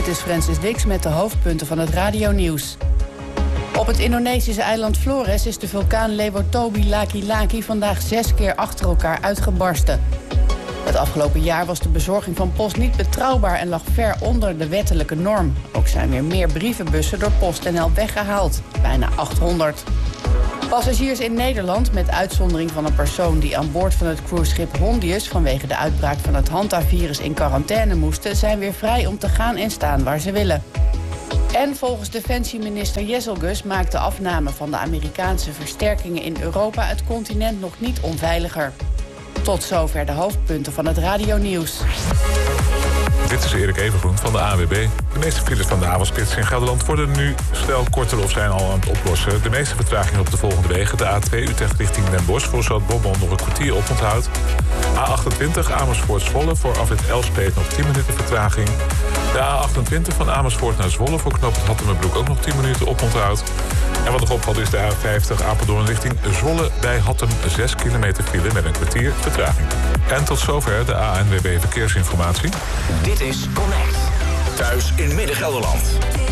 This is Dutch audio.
Dit is Francis Dix met de hoofdpunten van het radionieuws. Op het Indonesische eiland Flores is de vulkaan Lewotobi Laki-Laki vandaag 6 keer achter elkaar uitgebarsten. Het afgelopen jaar was de bezorging van post niet betrouwbaar en lag ver onder de wettelijke norm. Ook zijn weer meer brievenbussen door PostNL weggehaald, bijna 800. Passagiers in Nederland, met uitzondering van een persoon die aan boord van het cruiseschip Hondius vanwege de uitbraak van het Hanta-virus in quarantaine moesten, zijn weer vrij om te gaan en staan waar ze willen. En volgens defensieminister Jezelgus maakt de afname van de Amerikaanse versterkingen in Europa het continent nog niet onveiliger. Tot zover de hoofdpunten van het radionieuws. Dit is Erik Evengroen van de ANWB. De meeste files van de avondspits in Gelderland worden nu snel korter of zijn al aan het oplossen. De meeste vertragingen op de volgende wegen. De A2 Utrecht richting Den Bosch voor Zoutbommel nog een kwartier oponthoud. A28 Amersfoort-Zwolle voor afrit Elspeet nog 10 minuten vertraging. De A28 van Amersfoort naar Zwolle voor knooppunt Hattemerbroek ook nog 10 minuten oponthoud. En wat nog opvalt is de A50 Apeldoorn richting Zwolle bij Hattem 6 kilometer file met een kwartier vertraging. En tot zover de ANWB Verkeersinformatie. Dit is Connect. Thuis in Midden-Gelderland.